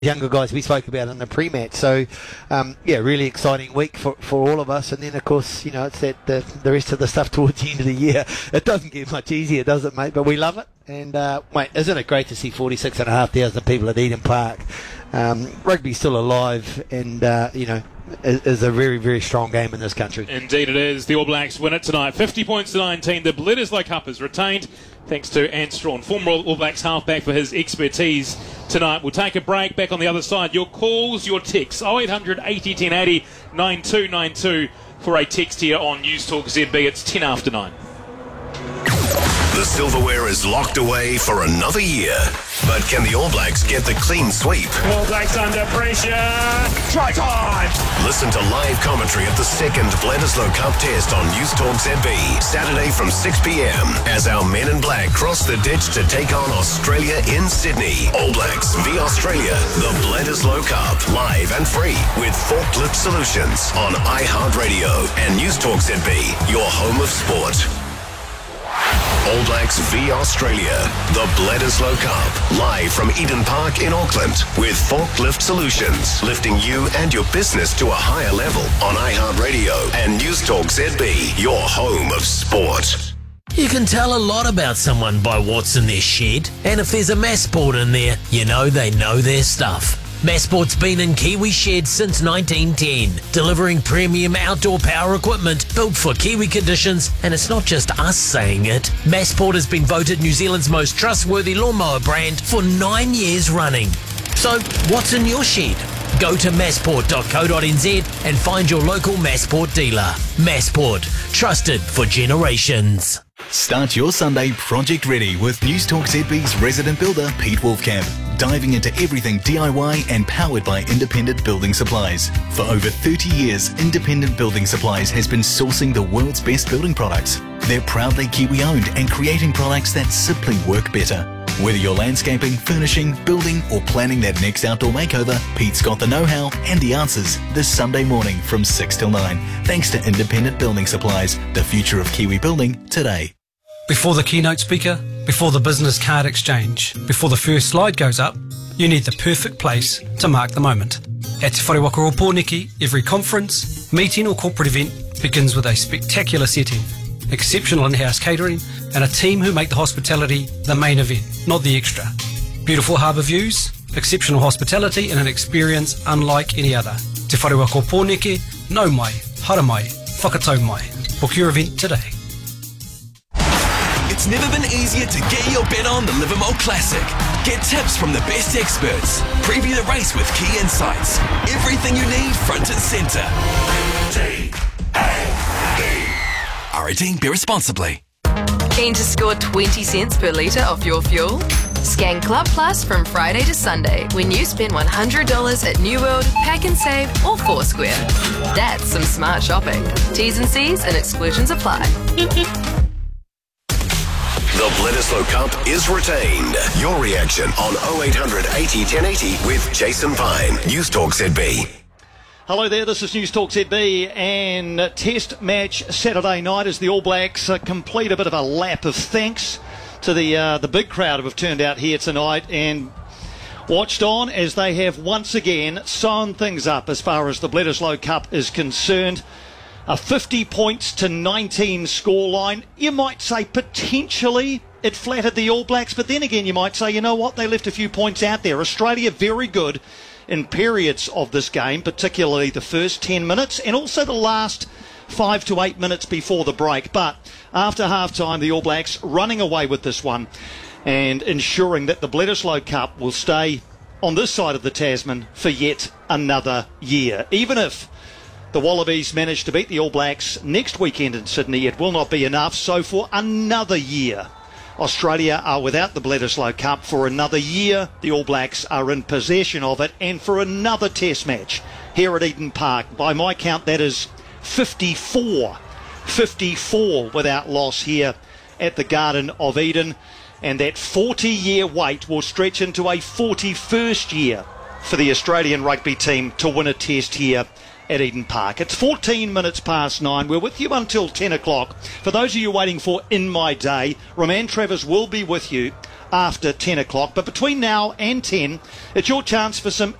younger guys we spoke about in the pre-match. So, really exciting week for all of us. And then, of course, it's that the rest of the stuff towards the end of the year. It doesn't get much easier, does it, mate? But we love it. And, mate, isn't it great to see 46,500 people at Eden Park? Rugby's still alive and, is a very, very strong game in this country. Indeed it is. The All Blacks win it tonight. 50 points to 19. The Bledisloe Cup is retained thanks to Ant Strawn, former All Blacks halfback, for his expertise tonight. We'll take a break. Back on the other side. Your calls, your texts. 0800 80 1080 9292 for a text here on News Talk ZB. It's 10 after 9. The silverware is locked away for another year. But can the All Blacks get the clean sweep? All Blacks under pressure. Try time! Listen to live commentary at the second Bledisloe Cup test on News Talk ZB, Saturday from 6 p.m. as our men in black cross the ditch to take on Australia in Sydney. All Blacks v Australia, the Bledisloe Cup, live and free with Forklift Solutions on iHeartRadio and News Talk ZB, your home of sport. All Blacks v Australia, the Bledisloe Cup, live from Eden Park in Auckland with Forklift Solutions, lifting you and your business to a higher level on iHeartRadio and News Talk ZB, your home of sport. You can tell a lot about someone by what's in their shed, and if there's a Massport in there, they know their stuff. Massport's been in Kiwi sheds since 1910, delivering premium outdoor power equipment built for Kiwi conditions, and it's not just us saying it. Massport has been voted New Zealand's most trustworthy lawnmower brand for 9 years running. So, what's in your shed? Go to massport.co.nz and find your local Massport dealer. Massport, trusted for generations. Start your Sunday project ready with News Talk ZB's resident builder, Pete Wolfcamp. Diving into everything DIY and powered by Independent Building Supplies. For over 30 years, Independent Building Supplies has been sourcing the world's best building products. They're proudly Kiwi-owned and creating products that simply work better. Whether you're landscaping, furnishing, building, or planning that next outdoor makeover, Pete's got the know-how and the answers this Sunday morning from 6 till 9. Thanks to Independent Building Supplies, the future of Kiwi building today. Before the keynote speaker, before the business card exchange, before the first slide goes up, you need the perfect place to mark the moment. At Te Whare Waka Ropōniki, every conference, meeting or corporate event begins with a spectacular setting, exceptional in-house catering, and a team who make the hospitality the main event, not the extra. Beautiful harbour views, exceptional hospitality, and an experience unlike any other. Te Whare Waka Ropōniki, nau mai, hara mai, whakatau mai. Book your event today. It's never been easier to get your bet on the Livermore Classic. Get tips from the best experts. Preview the race with key insights. Everything you need front and centre. R18, be responsibly. Keen to score 20 cents per litre off your fuel? Scan Club Plus from Friday to Sunday when you spend $100 at New World, Pack and Save or Foursquare. That's some smart shopping. T's and C's and exclusions apply. The Bledisloe Cup is retained. Your reaction on 0800 80 1080 with Jason Pine. News Talk ZB. Hello there, this is News Talk ZB, and Test match Saturday night as the All Blacks complete a bit of a lap of thanks to the big crowd who have turned out here tonight and watched on as they have once again sewn things up as far as the Bledisloe Cup is concerned. A 50 points to 19 scoreline. You might say potentially it flattered the All Blacks, but then again you might say, you know what, they left a few points out there. Australia very good in periods of this game, particularly the first 10 minutes and also the last 5 to 8 minutes before the break. But after half-time, the All Blacks running away with this one and ensuring that the Bledisloe Cup will stay on this side of the Tasman for yet another year. Even if the Wallabies manage to beat the All Blacks next weekend in Sydney, it will not be enough. So for another year, Australia are without the Bledisloe Cup. For another year, the All Blacks are in possession of it. And for another Test match here at Eden Park, by my count, that is 54 without loss here at the Garden of Eden. And that 40-year wait will stretch into a 41st year for the Australian rugby team to win a Test here at Eden Park. It's 14 minutes past 9. We're with you until 10 o'clock. For those of you waiting for In My Day, Roman Travers will be with you after 10 o'clock. But between now and 10, it's your chance for some